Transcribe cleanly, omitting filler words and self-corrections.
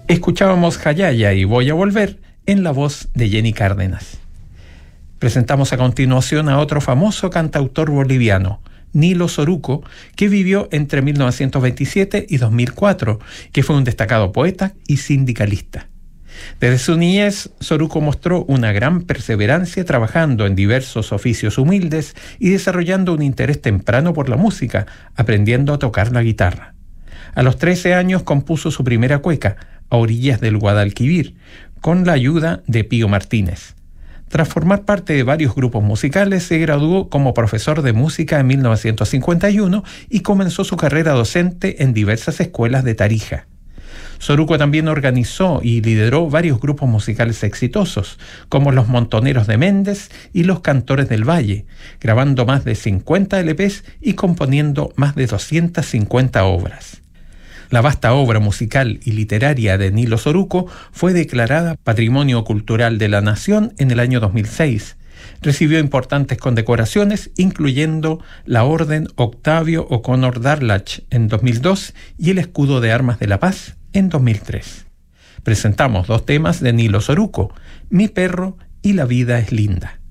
Escuchábamos Jayaya y Voy a Volver en la voz de Jenny Cárdenas. Presentamos a continuación a otro famoso cantautor boliviano, Nilo Soruco, que vivió entre 1927 y 2004, que fue un destacado poeta y sindicalista. Desde su niñez, Soruco mostró una gran perseverancia trabajando en diversos oficios humildes y desarrollando un interés temprano por la música, aprendiendo a tocar la guitarra. A los 13 años compuso su primera cueca, A orillas del Guadalquivir, con la ayuda de Pío Martínez. Tras formar parte de varios grupos musicales, se graduó como profesor de música en 1951 y comenzó su carrera docente en diversas escuelas de Tarija. Soruco también organizó y lideró varios grupos musicales exitosos, como Los Montoneros de Méndez y Los Cantores del Valle, grabando más de 50 LPs y componiendo más de 250 obras. La vasta obra musical y literaria de Nilo Soruco fue declarada Patrimonio Cultural de la Nación en el año 2006. Recibió importantes condecoraciones, incluyendo la Orden Octavio O'Connor Darlach en 2002 y el Escudo de Armas de la Paz en 2003. Presentamos dos temas de Nilo Soruco, Mi perro y La vida es linda.